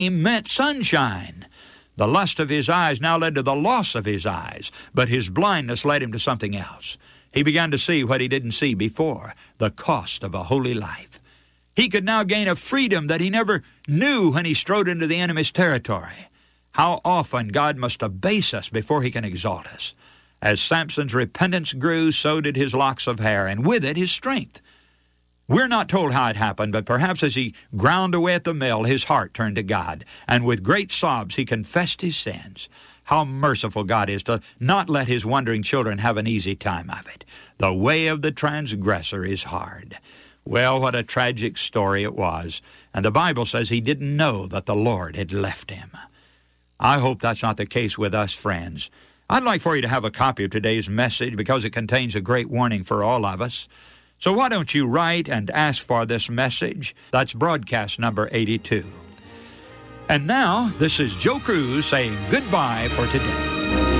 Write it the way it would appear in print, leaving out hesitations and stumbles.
meant sunshine. The lust of his eyes now led to the loss of his eyes, but his blindness led him to something else. He began to see what he didn't see before, the cost of a holy life. He could now gain a freedom that he never knew when he strode into the enemy's territory. How often God must abase us before he can exalt us. As Samson's repentance grew, so did his locks of hair, and with it his strength. We're not told how it happened, but perhaps as he ground away at the mill, his heart turned to God, and with great sobs he confessed his sins. How merciful God is to not let his wandering children have an easy time of it. The way of the transgressor is hard. Well, what a tragic story it was, and the Bible says he didn't know that the Lord had left him. I hope that's not the case with us, friends. I'd like for you to have a copy of today's message because it contains a great warning for all of us. So why don't you write and ask for this message? That's broadcast number 82. And now, this is Joe Cruz saying goodbye for today.